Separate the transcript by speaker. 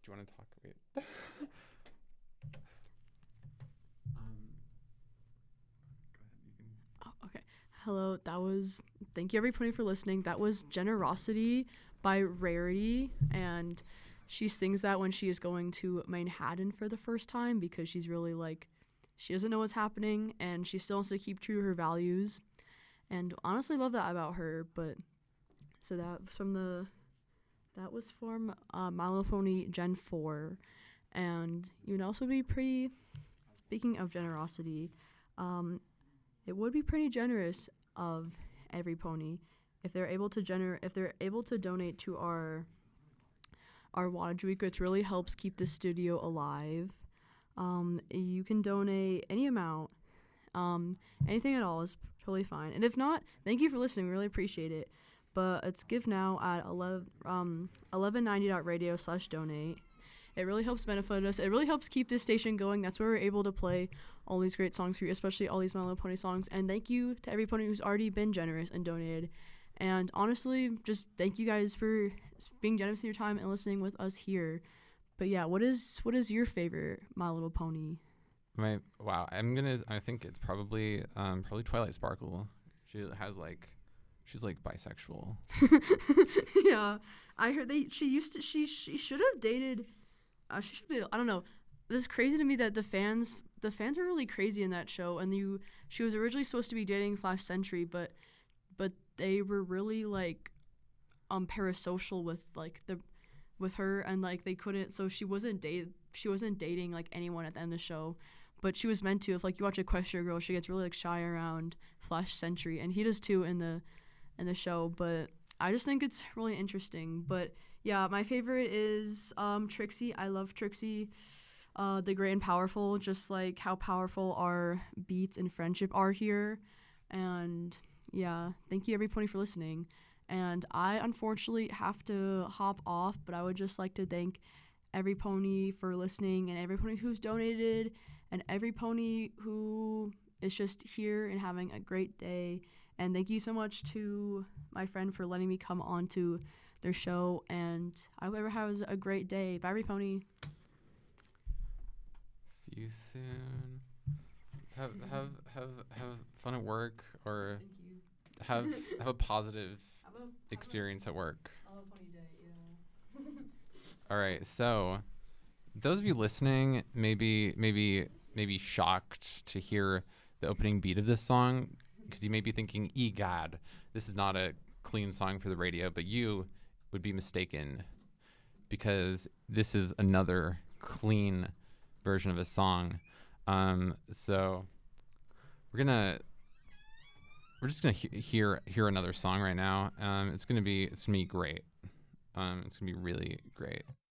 Speaker 1: Do you want to talk? Wait.
Speaker 2: Oh, okay. Hello. Thank you everybody for listening. That was Generosity by Rarity. And she sings that when she is going to Manhattan for the first time because she's really like, she doesn't know what's happening and she still wants to keep true to her values. And honestly love that about her. But so that was from My Little Pony Gen 4. And you'd also be pretty, speaking of generosity, it would be pretty generous of every pony if they're able to donate to our wattage week, which really helps keep the studio alive. You can donate any amount, anything at all is totally fine. And if not, thank you for listening. We really appreciate it. But it's give now at 1190.radio/donate. It really helps benefit us. It really helps keep this station going. That's where we're able to play all these great songs for you, especially all these My Little Pony songs. And thank you to every pony who's already been generous and donated. And honestly, just thank you guys for being generous with your time and listening with us here. But yeah, what is your favorite My Little Pony?
Speaker 1: I think it's probably Twilight Sparkle. She's like bisexual.
Speaker 2: Yeah, I heard she should have dated. I don't know. It's crazy to me that the fans are really crazy in that show, and she was originally supposed to be dating Flash Sentry, but they were really like parasocial with her, and like they couldn't, so she wasn't dating like anyone at the end of the show, but she was meant to. If like you watch Equestria Girl, she gets really like shy around Flash Sentry, and he does too in the show. But I just think it's really interesting. But yeah, my favorite is Trixie. I love Trixie, the great and powerful, just like how powerful our beats and friendship are here. And yeah, thank you every pony for listening. And I unfortunately have to hop off, but I would just like to thank every pony for listening, and every pony who's donated, and every pony who is just here and having a great day. And thank you so much to my friend for letting me come on to their show, and I hope everyone has a great day. Bye, every pony.
Speaker 1: See you soon. Have fun at work, or have a positive experience at work.
Speaker 2: I'll have a funny day, yeah.
Speaker 1: All right, so those of you listening may be shocked to hear the opening beat of this song, because you may be thinking, "Egad, this is not a clean song for the radio," but you would be mistaken, because this is another clean version of a song. So we're just gonna hear another song right now. It's gonna be great. It's gonna be really great.